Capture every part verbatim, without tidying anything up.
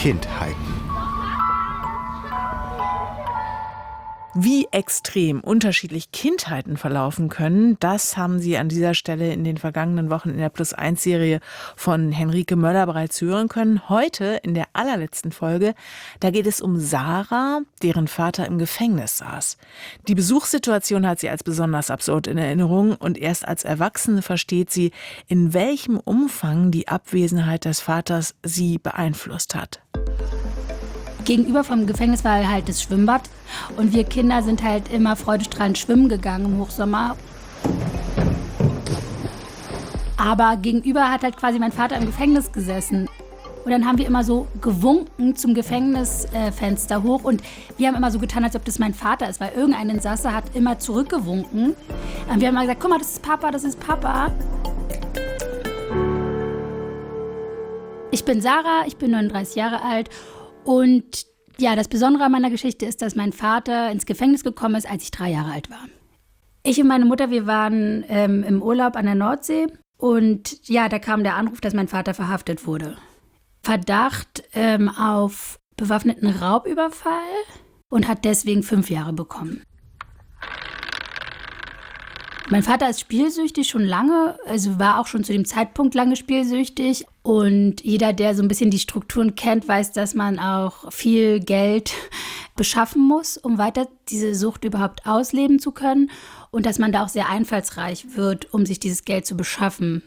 Kindheiten. Wie extrem unterschiedlich Kindheiten verlaufen können, das haben Sie an dieser Stelle in den vergangenen Wochen in der Plus eins Serie von Henrike Möller bereits hören können. Heute, in der allerletzten Folge, da geht es um Sarah, deren Vater im Gefängnis saß. Die Besuchssituation hat sie als besonders absurd in Erinnerung und erst als Erwachsene versteht sie, in welchem Umfang die Abwesenheit des Vaters sie beeinflusst hat. Gegenüber vom Gefängnis war halt das Schwimmbad und wir Kinder sind halt immer freudestrahlend schwimmen gegangen im Hochsommer. Aber gegenüber hat halt quasi mein Vater im Gefängnis gesessen. Und dann haben wir immer so gewunken zum Gefängnisfenster hoch und wir haben immer so getan, als ob das mein Vater ist, weil irgendein Insasse hat immer zurückgewunken. Und wir haben immer gesagt, guck mal, das ist Papa, das ist Papa. Ich bin Sarah, ich bin neununddreißig Jahre alt. Und ja, das Besondere an meiner Geschichte ist, dass mein Vater ins Gefängnis gekommen ist, als ich drei Jahre alt war. Ich und meine Mutter, wir waren ähm, im Urlaub an der Nordsee und ja, da kam der Anruf, dass mein Vater verhaftet wurde. Verdacht ähm, auf bewaffneten Raubüberfall und hat deswegen fünf Jahre bekommen. Mein Vater ist spielsüchtig schon lange, also war auch schon zu dem Zeitpunkt lange spielsüchtig. Und jeder, der so ein bisschen die Strukturen kennt, weiß, dass man auch viel Geld beschaffen muss, um weiter diese Sucht überhaupt ausleben zu können. Und dass man da auch sehr einfallsreich wird, um sich dieses Geld zu beschaffen.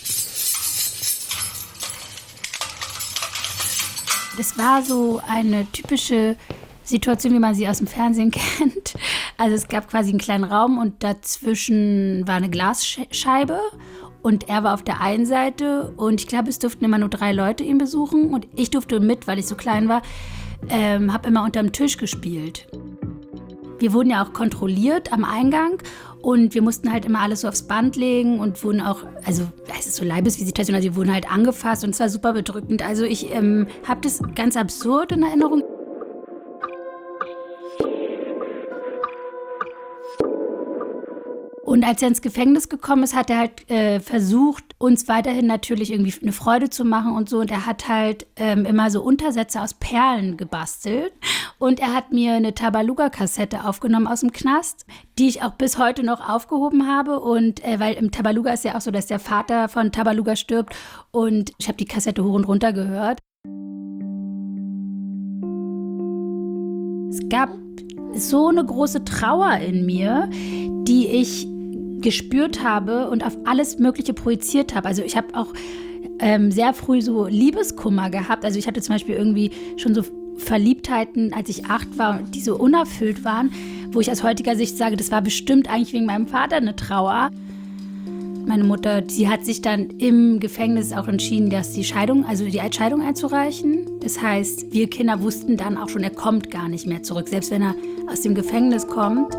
Das war so eine typische Situation, wie man sie aus dem Fernsehen kennt. Also es gab quasi einen kleinen Raum und dazwischen war eine Glasscheibe und er war auf der einen Seite und ich glaube, es durften immer nur drei Leute ihn besuchen und ich durfte mit, weil ich so klein war, ähm, habe immer unterm Tisch gespielt. Wir wurden ja auch kontrolliert am Eingang und wir mussten halt immer alles so aufs Band legen und wurden auch, also es ist so Leibesvisitation, also wir wurden halt angefasst und es war super bedrückend. Also ich ähm, habe das ganz absurd in Erinnerung. Und als er ins Gefängnis gekommen ist, hat er halt äh, versucht, uns weiterhin natürlich irgendwie eine Freude zu machen und so. Und er hat halt ähm, immer so Untersätze aus Perlen gebastelt. Und er hat mir eine Tabaluga-Kassette aufgenommen aus dem Knast, die ich auch bis heute noch aufgehoben habe. Und äh, weil im Tabaluga ist ja auch so, dass der Vater von Tabaluga stirbt. Und ich habe die Kassette hoch und runter gehört. Es gab so eine große Trauer in mir, die ich gespürt habe und auf alles Mögliche projiziert habe. Also ich habe auch ähm, sehr früh so Liebeskummer gehabt. Also ich hatte zum Beispiel irgendwie schon so Verliebtheiten, als ich acht war, die so unerfüllt waren, wo ich aus heutiger Sicht sage, das war bestimmt eigentlich wegen meinem Vater eine Trauer. Meine Mutter, sie hat sich dann im Gefängnis auch entschieden, dass die Scheidung, also die Scheidung einzureichen. Das heißt, wir Kinder wussten dann auch schon, er kommt gar nicht mehr zurück, selbst wenn er aus dem Gefängnis kommt.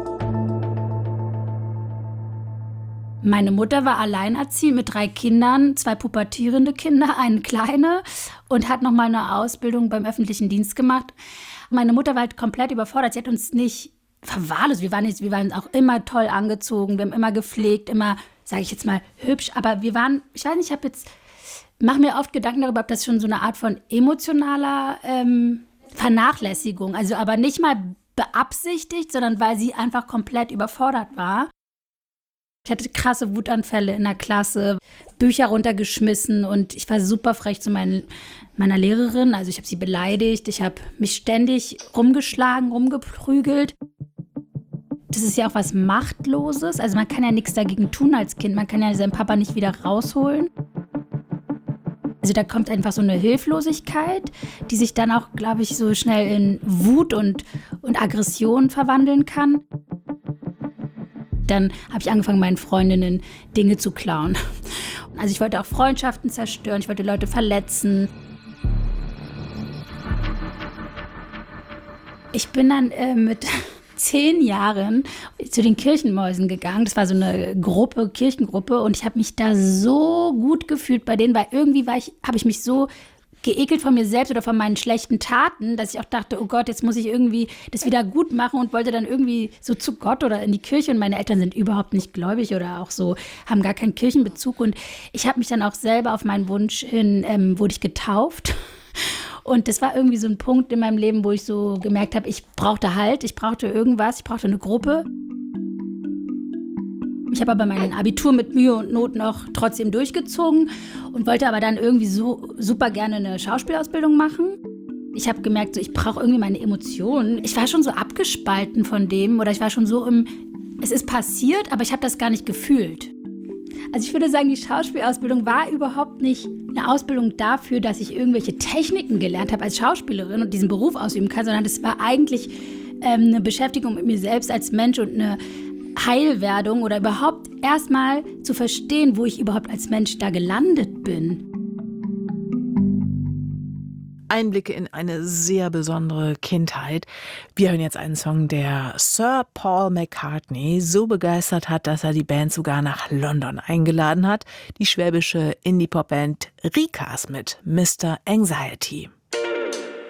Meine Mutter war alleinerziehend mit drei Kindern, zwei pubertierende Kinder, eine kleine und hat noch mal eine Ausbildung beim öffentlichen Dienst gemacht. Meine Mutter war halt komplett überfordert. Sie hat uns nicht verwahrlost. Wir waren, nicht, wir waren auch immer toll angezogen, wir haben immer gepflegt, immer, sage ich jetzt mal, hübsch. Aber wir waren, ich weiß nicht, ich habe jetzt, mache mir oft Gedanken darüber, ob das schon so eine Art von emotionaler ähm, Vernachlässigung, also aber nicht mal beabsichtigt, sondern weil sie einfach komplett überfordert war. Ich hatte krasse Wutanfälle in der Klasse, Bücher runtergeschmissen und ich war super frech zu mein, meiner Lehrerin. Also ich habe sie beleidigt, ich habe mich ständig rumgeschlagen, rumgeprügelt. Das ist ja auch was Machtloses. Also man kann ja nichts dagegen tun als Kind. Man kann ja seinen Papa nicht wieder rausholen. Also da kommt einfach so eine Hilflosigkeit, die sich dann auch, glaube ich, so schnell in Wut und, und Aggression verwandeln kann. Dann habe ich angefangen, meinen Freundinnen Dinge zu klauen. Also ich wollte auch Freundschaften zerstören, ich wollte Leute verletzen. Ich bin dann äh, mit zehn Jahren zu den Kirchenmäusen gegangen. Das war so eine Gruppe, Kirchengruppe. Und ich habe mich da so gut gefühlt bei denen, weil irgendwie war ich, habe ich mich so geekelt von mir selbst oder von meinen schlechten Taten, dass ich auch dachte, oh Gott, jetzt muss ich irgendwie das wieder gut machen und wollte dann irgendwie so zu Gott oder in die Kirche. Und meine Eltern sind überhaupt nicht gläubig oder auch so, haben gar keinen Kirchenbezug. Und ich habe mich dann auch selber auf meinen Wunsch hin, ähm, wurde ich getauft. Und das war irgendwie so ein Punkt in meinem Leben, wo ich so gemerkt habe, ich brauchte Halt, ich brauchte irgendwas, ich brauchte eine Gruppe. Ich habe aber mein Abitur mit Mühe und Not noch trotzdem durchgezogen und wollte aber dann irgendwie so super gerne eine Schauspielausbildung machen. Ich habe gemerkt, so, ich brauche irgendwie meine Emotionen. Ich war schon so abgespalten von dem oder ich war schon so im, es ist passiert, aber ich habe das gar nicht gefühlt. Also ich würde sagen, die Schauspielausbildung war überhaupt nicht eine Ausbildung dafür, dass ich irgendwelche Techniken gelernt habe als Schauspielerin und diesen Beruf ausüben kann, sondern das war eigentlich ähm, eine Beschäftigung mit mir selbst als Mensch und eine Heilwerdung oder überhaupt erstmal zu verstehen, wo ich überhaupt als Mensch da gelandet bin. Einblicke in eine sehr besondere Kindheit. Wir hören jetzt einen Song, der Sir Paul McCartney so begeistert hat, dass er die Band sogar nach London eingeladen hat. Die schwäbische Indie-Pop-Band Rikas mit Mister Anxiety.